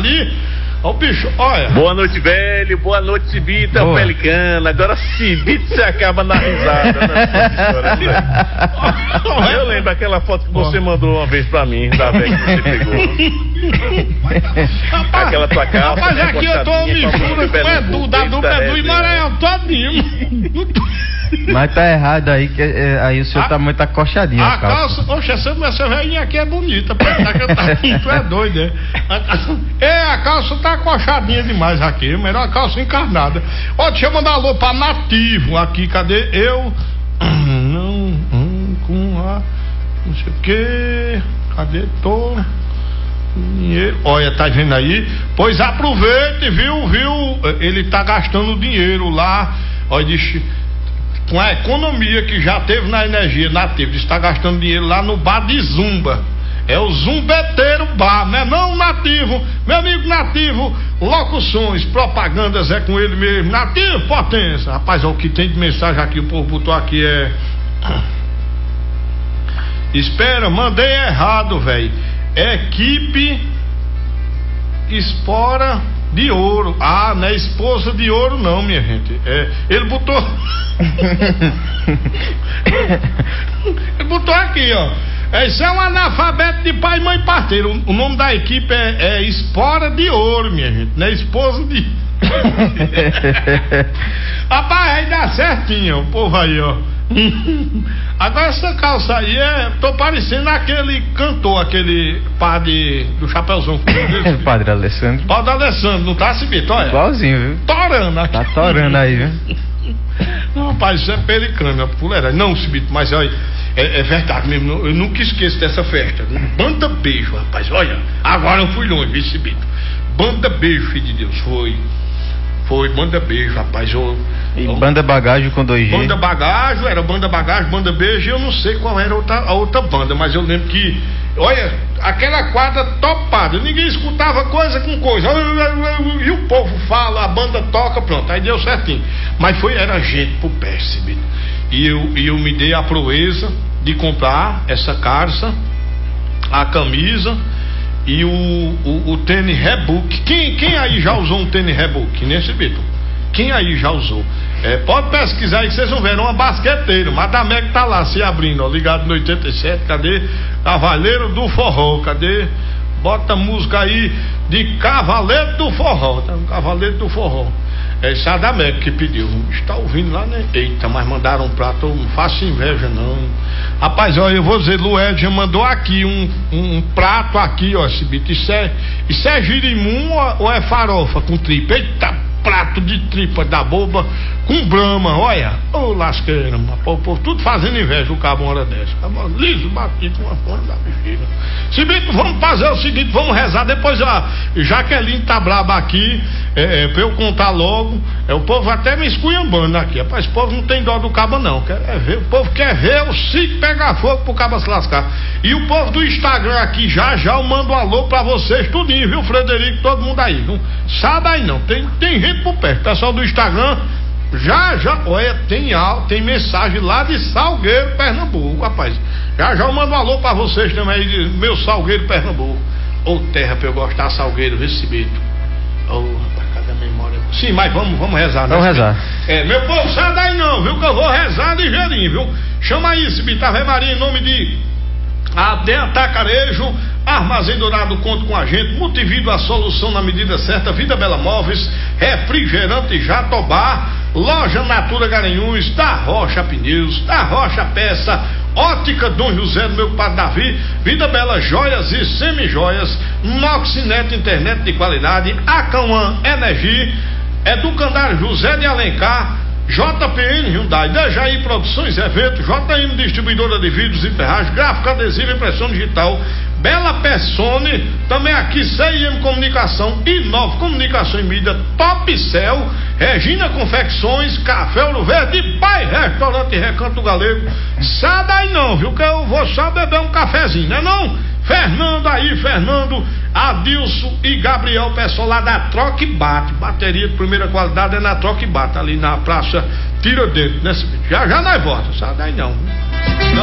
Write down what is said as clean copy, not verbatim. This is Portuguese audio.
ali. Ó, o bicho, olha. Boa noite, velho. Boa noite, Cibita, Pelicano. Agora Cibita se acaba na risada nessa história, velho. Eu lembro aquela foto que você mandou uma vez pra mim, da velha que você pegou. Rapaz, aquela tua calça. Rapaz, aqui eu tô mistura com o Edu, da dupla Edu e Maranhão todinho. Mas tá errado aí, que aí o senhor tá muito acochadinho. A calça, oxe, essa velhinha aqui é bonita, tu é doido, né? A calça tá acochadinha demais aqui, melhor a calça encarnada. Ó, deixa eu mandar um alô pra Nativo aqui, cadê eu? Não sei o que, cadê? Dinheiro, olha, tá vendo aí? Pois aproveite, viu? Ele tá gastando dinheiro lá, olha, com a economia que já teve na energia Nativo, está gastando dinheiro lá no bar de Zumba. É o Zumbeteiro Bar, né? Não, Nativo, meu amigo Nativo, locuções, propagandas é com ele mesmo. Nativo, potência. Rapaz, olha o que tem de mensagem aqui, o povo botou aqui Espera, mandei errado, velho. Equipe Espora de Ouro. Ah, não é esposa de ouro não, minha gente. Ele botou ele botou aqui, ó. Isso é um analfabeto de pai, mãe, parteiro. O nome da equipe é Espora de Ouro, minha gente. Não é esposa de rapaz, aí dá certinho, o povo aí, ó. Agora essa calça aí tô parecendo aquele cantor, aquele padre do Chapéuzão. Padre Alessandro. Padre Alessandro, não tá, Cibito? Olha. Igualzinho, viu? Torando aqui. Tá torando aí, viu? Não, rapaz, isso é pelicano, fuleiragem. Não, Cibito, mas olha, é verdade mesmo. Eu nunca esqueço dessa festa. Banda Beijo, rapaz, olha. Agora eu fui longe, viu, Cibito? Banda Beijo, filho de Deus, foi Banda Beijo, rapaz. E Banda Bagagem com 2G. Banda Bagagem, era Banda Bagagem, Banda Beijo, eu não sei qual era a outra banda, mas eu lembro que, olha, aquela quadra topada, ninguém escutava coisa com coisa, e o povo fala, a banda toca, pronto, aí deu certinho. Mas era gente pro pé, e eu me dei a proeza de comprar essa calça, a camisa e o tênis Reebok. Quem aí já usou um tênis Reebok, né, Cibito? Quem aí já usou? Pode pesquisar aí que vocês vão ver, uma basqueteira. Madamec tá lá se abrindo, ó, ligado no 87. Cadê? Cavaleiro do Forró, cadê? Bota música aí de Cavaleiro do Forró, tá? Cavaleiro do Forró. Esse é a Damec que pediu. Está ouvindo lá, né? Eita, mas mandaram um prato, não faço inveja não. Rapaz, olha, eu vou dizer, Lued já mandou aqui um prato aqui, ó, esse bicho. Isso é girimum ou é farofa com tripa? Eita, prato de tripa da boba com brama, olha. Ô, lasqueira, por tudo fazendo inveja o cabo uma hora dessa. Cabo liso, batido com a fome da bexiga. Cibito, vamos fazer o seguinte, vamos rezar. Depois a Jaqueline tá braba aqui, pra eu contar logo. O povo até me esculhambando aqui. Rapaz, o povo não tem dó do cabo não. O povo quer ver o sítio pegar fogo pro cabo se lascar. E o povo do Instagram aqui, já eu mando um alô pra vocês tudinho, viu, Frederico, todo mundo aí, viu? Sabe aí não, tem gente por perto. Pessoal do Instagram, olha, tem mensagem lá de Salgueiro, Pernambuco, rapaz. Já eu mando um alô pra vocês também aí, meu Salgueiro, Pernambuco. Ô, terra pra eu gostar, Salgueiro, Recibito. Ô, rapaz, cadê a memória? Sim, mas vamos rezar, né? Vamos rezar. Meu povo, sai daí não, viu, que eu vou rezar ligeirinho, viu? Chama aí, Cibito, Ave Maria, em nome de Ade Atacarejo, Armazém Dourado, conta com a gente. Multivídeo, a solução na medida certa. Vida Bela Móveis, Refrigerante Jatobá, Loja Natura Garanhuns, da Rocha Pneus, da Rocha Peça, Ótica Dom José do meu compadre Davi, Vida Bela Joias e Semijoias, Noxinet Internet de qualidade, Acauã Energia, Educandário José de Alencar, JPN Hyundai, Dejaí Produções e Eventos, JM Distribuidora de Vídeos e Ferragens, Gráfica Adesiva e Impressão Digital, Bela Persone, também aqui CIM Comunicação, Inova Comunicação e Mídia, Top Cell, Regina Confecções, Café Ouro Verde, Pai Restaurante Recanto Galego. Sai daí não, viu, que eu vou só beber um cafezinho, né não? Fernando, Adilson e Gabriel, pessoal lá da Troque Bate, bateria de primeira qualidade é na Troque Bate, ali na Praça Tiradentes, né? Já nós volta, sai daí não.